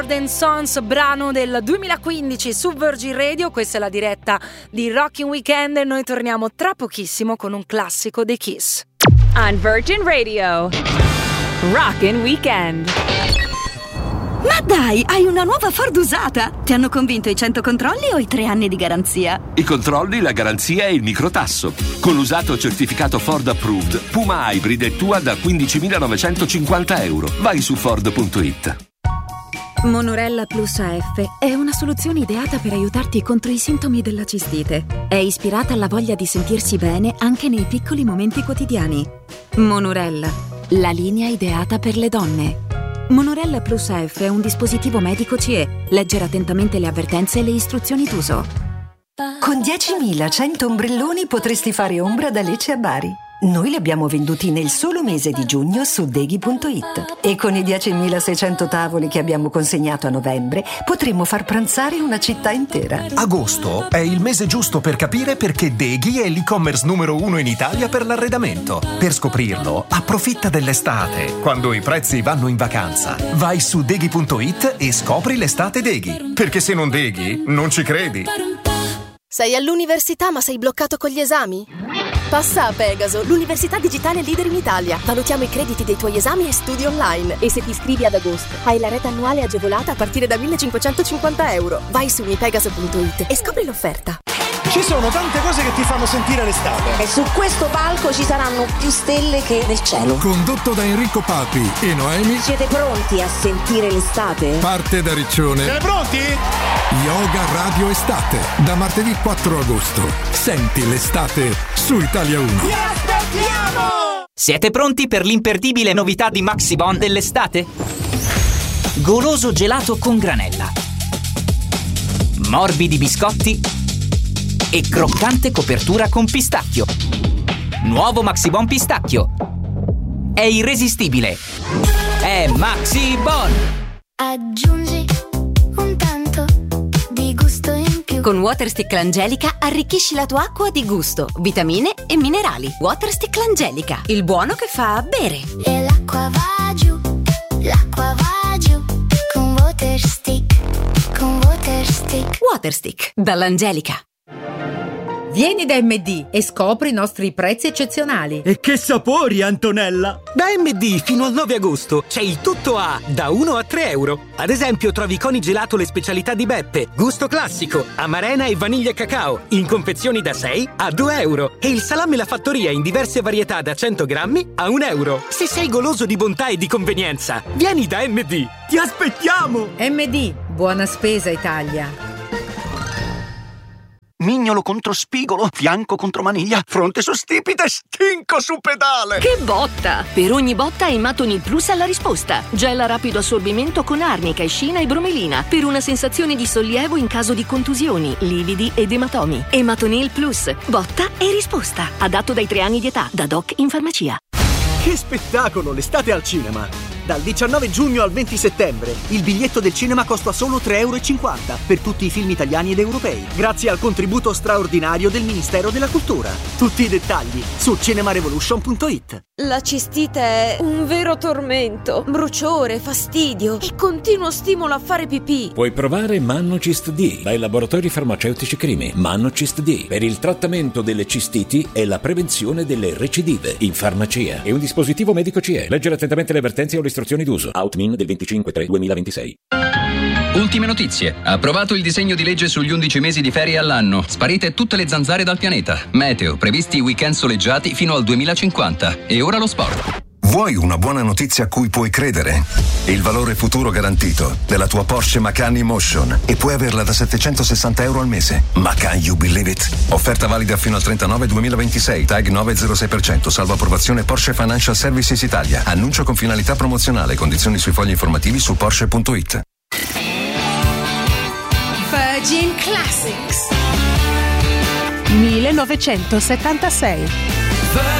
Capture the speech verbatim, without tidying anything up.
and Sons, brano del duemilaquindici su Virgin Radio. Questa è la diretta di Rockin' Weekend e noi torniamo tra pochissimo con un classico dei Kiss. On Virgin Radio, Rockin' Weekend. Ma dai, hai una nuova Ford usata? Ti hanno convinto i cento controlli o i tre anni di garanzia? I controlli, la garanzia e il microtasso. Con l'usato certificato Ford Approved, Puma Hybrid è tua da quindicimilanovecentocinquanta euro. Vai su Ford punto it. Monorella Plus A F è una soluzione ideata per aiutarti contro i sintomi della cistite. È ispirata alla voglia di sentirsi bene anche nei piccoli momenti quotidiani. Monorella, la linea ideata per le donne. Monorella Plus A F è un dispositivo medico C E. Leggere attentamente le avvertenze e le istruzioni d'uso. Con diecimilacento ombrelloni potresti fare ombra da Lecce a Bari. Noi li abbiamo venduti nel solo mese di giugno su Deghi punto it e con i diecimilaseicento tavoli che abbiamo consegnato a novembre potremmo far pranzare una città intera. Agosto è il mese giusto per capire perché Deghi è l'e-commerce numero uno in Italia per l'arredamento. Per scoprirlo, approfitta dell'estate, quando i prezzi vanno in vacanza. Vai su Deghi punto it e scopri l'estate Deghi, perché se non Deghi, non ci credi. Sei all'università ma sei bloccato con gli esami? Passa a Pegaso, l'università digitale leader in Italia. Valutiamo i crediti dei tuoi esami e studi online. E se ti iscrivi ad agosto, hai la rete annuale agevolata a partire da millecinquecentocinquanta euro. Vai su mipegaso punto it e scopri l'offerta. Ci sono tante cose che ti fanno sentire l'estate. E su questo palco ci saranno più stelle che nel cielo. Condotto da Enrico Papi e Noemi. Siete pronti a sentire l'estate? Parte da Riccione. Siete pronti? Yoga Radio Estate. Da martedì quattro agosto. Senti l'estate su Italia uno. Vi aspettiamo! Siete pronti per l'imperdibile novità di Maxibon dell'estate? Goloso gelato con granella, morbidi biscotti e croccante copertura con pistacchio. Nuovo Maxibon pistacchio. È irresistibile. È Maxibon. Aggiungi un tanto di gusto in più. Con Waterstick L'Angelica arricchisci la tua acqua di gusto, vitamine e minerali. Waterstick L'Angelica, il buono che fa bere. E l'acqua va giù, l'acqua va giù. Con Waterstick, con Waterstick. Waterstick, dall'Angelica. Vieni da M D e scopri i nostri prezzi eccezionali. E che sapori, Antonella! Da M D fino al nove agosto c'è il tutto A da uno a tre euro. Ad esempio trovi Coni Gelato le specialità di Beppe, gusto classico, amarena e vaniglia e cacao, in confezioni da sei a due euro. E il salame La Fattoria in diverse varietà da cento grammi a un euro. Se sei goloso di bontà e di convenienza, vieni da M D. Ti aspettiamo! M D, buona spesa Italia. Mignolo contro spigolo, fianco contro maniglia, fronte su stipite, stinco su pedale. Che botta! Per ogni botta Ematonil Plus ha la risposta. Gel a rapido assorbimento con arnica, escina e bromelina per una sensazione di sollievo in caso di contusioni, lividi ed ematomi. Ematonil Plus, botta e risposta. Adatto dai tre anni di età, da doc in farmacia. Che spettacolo l'estate al cinema! Dal diciannove giugno al venti settembre il biglietto del cinema costa solo tre euro e cinquanta per tutti i film italiani ed europei, grazie al contributo straordinario del Ministero della Cultura. Tutti i dettagli su cinemarevolution punto it. La cistite è un vero tormento. Bruciore, fastidio e continuo stimolo a fare pipì. Puoi provare Mannocist D dai laboratori farmaceutici Crimi. Mannocist D per il trattamento delle cistiti e la prevenzione delle recidive in farmacia. È un dispositivo medico C E. Leggere attentamente le avvertenze o le istruzioni d'uso. Outmin del venticinque tre duemilaventisei. Ultime notizie. Approvato il disegno di legge sugli undici mesi di ferie all'anno. Sparite tutte le zanzare dal pianeta. Meteo. Previsti weekend soleggiati fino al duemilacinquanta. E ora lo sport. Vuoi una buona notizia a cui puoi credere? Il valore futuro garantito della tua Porsche Macan E-Motion e puoi averla da settecentosessanta euro al mese. Macan, you believe it? Offerta valida fino al trentanove duemilaventisei. Tag nove zero sei per cento. Salvo approvazione Porsche Financial Services Italia. Annuncio con finalità promozionale. Condizioni sui fogli informativi su Porsche punto it. Virgin Classics millenovecentosettantasei.